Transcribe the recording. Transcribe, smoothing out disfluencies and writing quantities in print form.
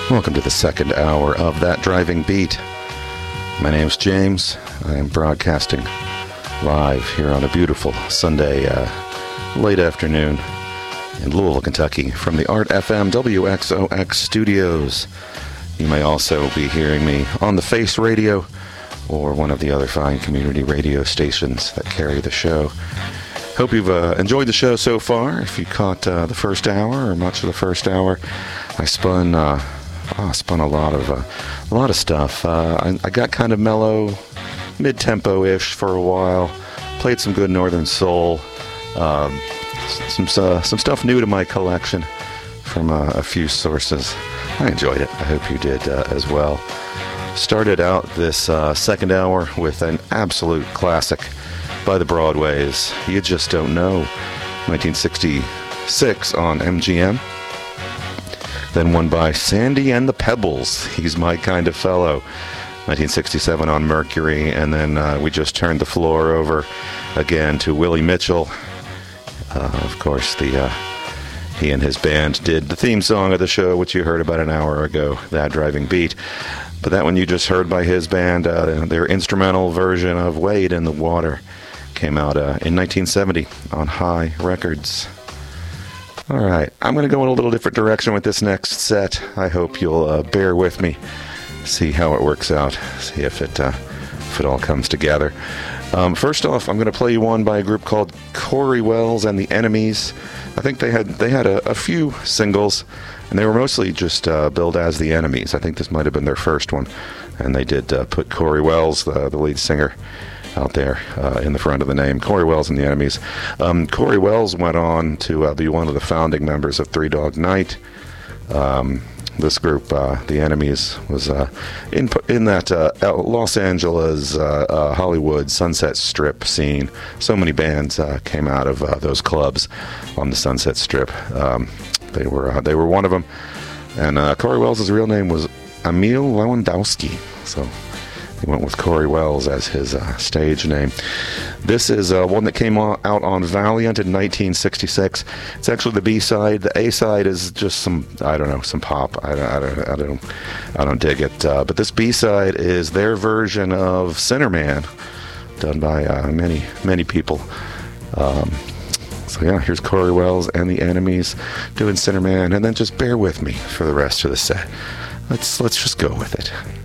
Welcome to the second hour of That Driving Beat. My name's James. I am broadcasting live here on a beautiful Sunday late afternoon in Louisville, Kentucky from the Art FM WXOX studios. You may also be hearing me on the Face Radio or one of the other fine community radio stations that carry the show. Hope you've enjoyed the show so far. If you caught the first hour or much of the first hour, I spun a lot of stuff. I got kind of mellow, mid-tempo-ish for a while. Played some good Northern Soul. Some stuff new to my collection from a few sources. I enjoyed it. I hope you did as well. Started out this second hour with an absolute classic by the Broadways, You Just Don't Know, 1966 on MGM. Then one by Sandy and the Pebbles, He's My Kind of Fellow, 1967 on Mercury. And then we just turned the floor over again to Willie Mitchell. Of course, he and his band did the theme song of the show, which you heard about an hour ago, That Driving Beat. But that one you just heard by his band, their instrumental version of Wade in the Water, came out in 1970 on High Records. All right, I'm going to go in a little different direction with this next set. I hope you'll bear with me, see how it works out, see if it all comes together. First off, I'm going to play you one by a group called Corey Wells and the Enemies. I think they had a few singles, and they were mostly just billed as the Enemies. I think this might have been their first one, and they did put Corey Wells, the lead singer, out there in the front of the name. Corey Wells and the Enemies. Corey Wells went on to be one of the founding members of Three Dog Night. This group, the Enemies, was in that Los Angeles, Hollywood, Sunset Strip scene. So many bands came out of those clubs on the Sunset Strip. They were one of them. And Corey Wells' real name was Emil Lewandowski. So he went with Corey Wells as his stage name. This is one that came out on Valiant in 1966. It's actually the B-side. The A-side is just some pop. I don't dig it. But this B-side is their version of Sinner Man, done by many people. So yeah, here's Corey Wells and the Enemies doing Sinner Man, and then just bear with me for the rest of the set. Let's just go with it.